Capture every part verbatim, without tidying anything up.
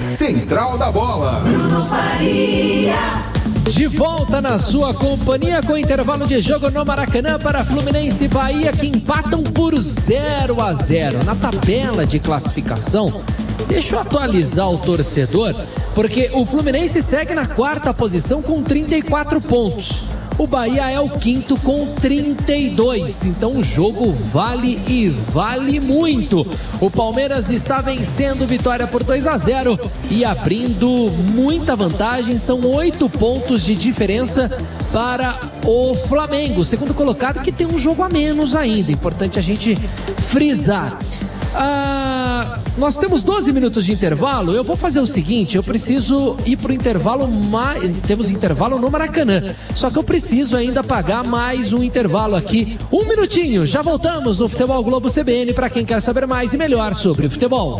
Central da Bola. Bruno Faria. De volta na sua companhia com intervalo de jogo no Maracanã para Fluminense e Bahia, que empatam por zero a zero na tabela de classificação. Deixa eu atualizar o torcedor, porque o Fluminense segue na quarta posição com trinta e quatro pontos. O Bahia é o quinto com trinta e dois, então o jogo vale e vale muito. O Palmeiras está vencendo Vitória por dois a zero e abrindo muita vantagem, são oito pontos de diferença para o Flamengo, segundo colocado, que tem um jogo a menos ainda, importante a gente frisar. Ah, nós temos doze minutos de intervalo. Eu vou fazer o seguinte, eu preciso ir para o intervalo mais... Temos intervalo no Maracanã, só que eu preciso ainda pagar mais um intervalo aqui. Um minutinho, já voltamos no Futebol Globo C B N para quem quer saber mais e melhor sobre o futebol.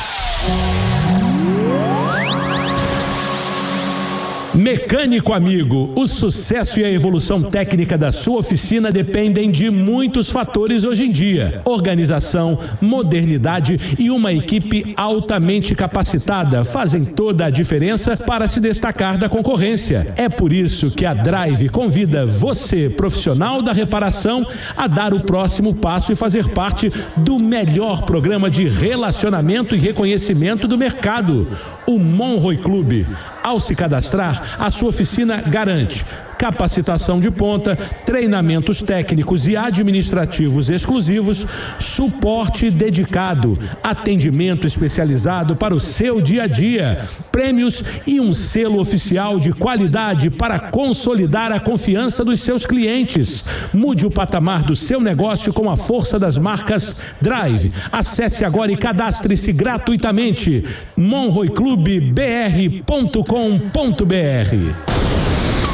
Mecânico amigo, o sucesso e a evolução técnica da sua oficina dependem de muitos fatores hoje em dia. Organização, modernidade e uma equipe altamente capacitada fazem toda a diferença para se destacar da concorrência. É por isso que a Drive convida você, profissional da reparação, a dar o próximo passo e fazer parte do melhor programa de relacionamento e reconhecimento do mercado, o Monroe Clube. Ao se cadastrar, a sua oficina garante capacitação de ponta, treinamentos técnicos e administrativos exclusivos, suporte dedicado, atendimento especializado para o seu dia a dia, prêmios e um selo oficial de qualidade para consolidar a confiança dos seus clientes. Mude o patamar do seu negócio com a força das marcas Drive. Acesse agora e cadastre-se gratuitamente. monroe clube b r ponto com ponto b r.